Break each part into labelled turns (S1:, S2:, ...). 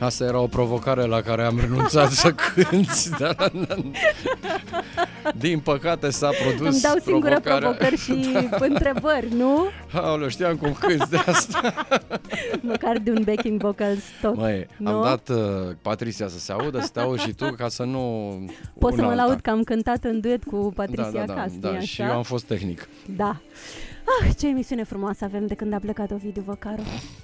S1: Asta era o provocare la care am renunțat să cânti, dar din păcate s-a produs.
S2: Îmi dau singură
S1: provocarea.
S2: provocări și întrebări, nu?
S1: Aoleu, știam cum cânti de asta.
S2: Măcar de un backing vocals tot.
S1: Măi,
S2: nu?
S1: am dat Patricia să se audă, să te auzi și tu, ca să nu...
S2: Poți să mă
S1: una
S2: laud
S1: alta.
S2: că am cântat în duet cu Patricia acasă,
S1: da, și eu am fost tehnic.
S2: Da. Ce emisiune frumoasă avem de când a plecat Ovidiu Văcaru.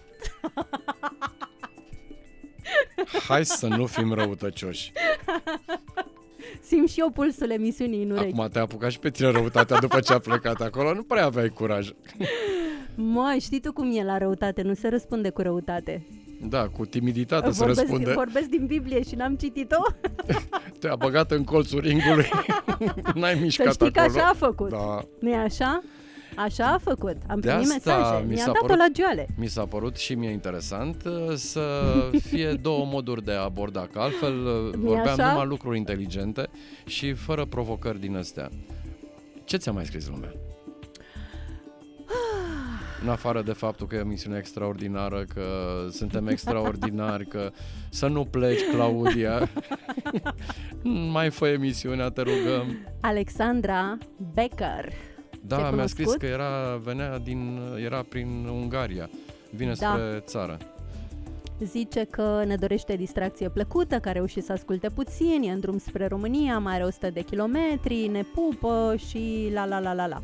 S1: Hai să nu fim răutăcioși.
S2: Simt și eu pulsul emisiunii în urechi.
S1: Acum te-a apucat și pe tine răutatea după ce a plecat acolo, nu prea aveai curaj.
S2: Măi, știi tu cum e la răutate, nu se răspunde cu răutate.
S1: Da, cu timiditate se răspunde.
S2: Vorbesc din Biblie și n-am citit-o.
S1: Te-a băgat în colțul ringului. N-ai mișcat
S2: Să știi că
S1: acolo.
S2: așa a făcut.
S1: Da.
S2: Nu-i așa? Așa a făcut. Am
S1: De
S2: primit
S1: asta
S2: mesaje.
S1: mi
S2: Mi-a
S1: s-a
S2: dat-o
S1: părut-
S2: la joale.
S1: Mi s-a părut și mie interesant să fie două moduri de a aborda, că altfel vorbeam
S2: așa?
S1: numai lucruri inteligente și fără provocări din astea. Ce ți-a mai scris lumea? În afară de faptul că e o emisiune extraordinară, că suntem extraordinari, că să nu pleci, Claudia. Mai fă emisiunea, te rugăm.
S2: Alexandra Becker.
S1: Da,
S2: Te-ai
S1: mi-a scris
S2: cunoscut?
S1: că era prin Ungaria. Vine
S2: Da.
S1: spre țară.
S2: Zice că ne dorește distracție plăcută, că a reușit să asculte puțin, e în drum spre România, mai are 100 de kilometri, ne pupă și la.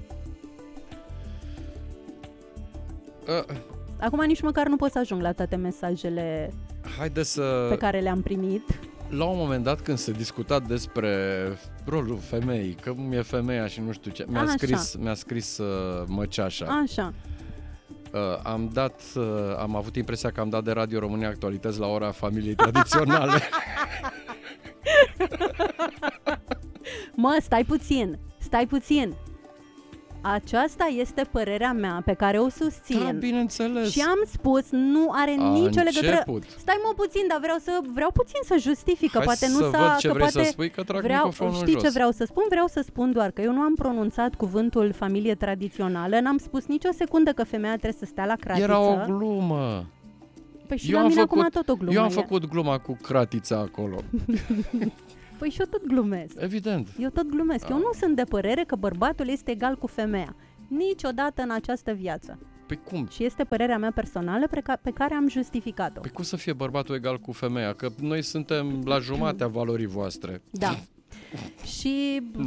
S2: Acum nici măcar nu pot să ajung la toate mesajele
S1: Haide să...
S2: pe care le-am primit.
S1: La un moment dat, când se discuta despre rolul femeii, că e femeia și nu știu ce, mi-a scris Măceașa.
S2: Așa.
S1: Am avut impresia că am dat de Radio România Actualități la ora familiei tradiționale.
S2: Mă, stai puțin. Aceasta este părerea mea pe care o susțin.
S1: Da, bineînțeles.
S2: Și am spus, nu are nicio legătură.
S1: Început.
S2: Stai mă puțin, dar vreau puțin să justific, că
S1: Hai
S2: poate nu
S1: să
S2: s-a...
S1: văd ce
S2: că
S1: vrei
S2: poate
S1: să spui, că trag
S2: vreau,
S1: microfonul
S2: știi
S1: jos.
S2: ce vreau să spun? Vreau să spun doar că eu nu am pronunțat cuvântul familie tradițională, n-am spus nicio secundă că femeia trebuie să stea la cratiță.
S1: Era o glumă.
S2: Păi și la mine acum tot o glumă
S1: Eu am
S2: e.
S1: făcut gluma cu cratița acolo.
S2: Păi și eu tot glumesc.
S1: Evident.
S2: Eu tot glumesc. Eu nu sunt de părere că bărbatul este egal cu femeia. Niciodată în această viață.
S1: Păi cum?
S2: Și este părerea mea personală pe care am justificat-o.
S1: Păi cum să fie bărbatul egal cu femeia? Că noi suntem la jumatea valorii voastre.
S2: Da. Și